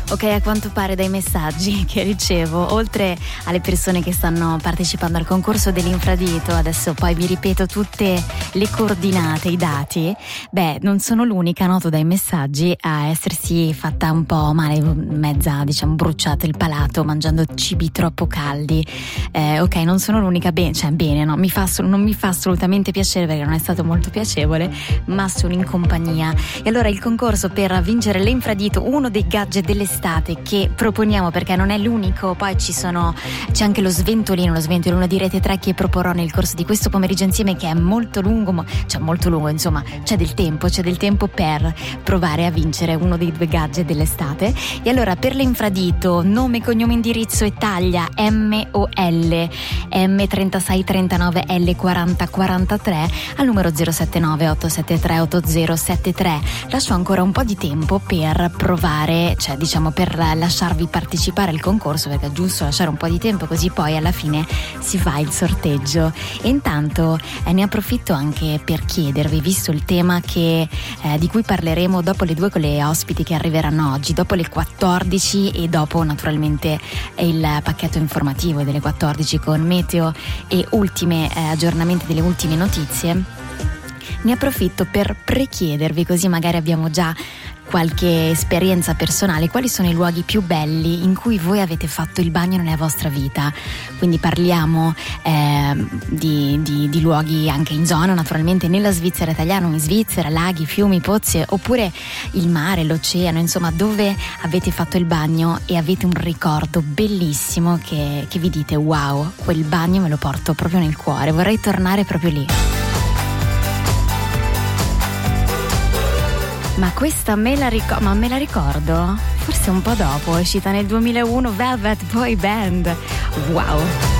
Ok, a quanto pare dai messaggi che ricevo, oltre alle persone che stanno partecipando al concorso dell'infradito, adesso poi vi ripeto tutte le coordinate, i dati, non sono l'unica, noto dai messaggi, a essersi fatta un po' male, mezza, diciamo, bruciata il palato mangiando cibi troppo caldi. Ok, non sono l'unica, bene, no, non mi fa assolutamente piacere perché non è stato molto piacevole, ma sono in compagnia. E allora il concorso per vincere l'infradito, uno dei gadget dell'estate che proponiamo, perché non è l'unico, poi c'è anche lo sventolino di Rete 3 che proporrò nel corso di questo pomeriggio insieme, che è molto lungo, insomma c'è del tempo per provare a vincere uno dei due gadget dell'estate. E allora per l'infradito, nome, cognome, indirizzo e taglia MOL M3639 L4043 al numero 079 873 8073. Lascio ancora un po' di tempo per provare, per lasciarvi partecipare al concorso, perché è giusto lasciare un po' di tempo, così poi alla fine si fa il sorteggio. E intanto ne approfitto anche per chiedervi, visto il tema di cui parleremo dopo le 2 con le ospiti che arriveranno oggi, dopo le 14 e dopo naturalmente il pacchetto informativo delle 14 con meteo e ultimi aggiornamenti delle ultime notizie, ne approfitto per prechiedervi, così magari abbiamo già qualche esperienza personale, quali sono i luoghi più belli in cui voi avete fatto il bagno nella vostra vita. Quindi parliamo di luoghi anche in zona, naturalmente nella Svizzera italiana, in Svizzera, laghi, fiumi, pozze, oppure il mare, l'oceano, insomma dove avete fatto il bagno e avete un ricordo bellissimo che vi dite wow, quel bagno me lo porto proprio nel cuore, vorrei tornare proprio lì. Ma questa me la ricordo, forse un po' dopo, è uscita nel 2001, Velvet Boy Band. Wow!